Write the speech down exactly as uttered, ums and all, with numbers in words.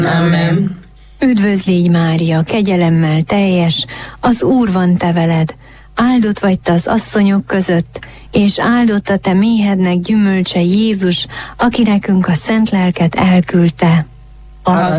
Amen. Üdvözl légy Mária, kegyelemmel teljes, az Úr van te veled, áldott vagy te az asszonyok között, és áldott a te méhednek gyümölcse Jézus, aki nekünk a szent lelket elküldte. Az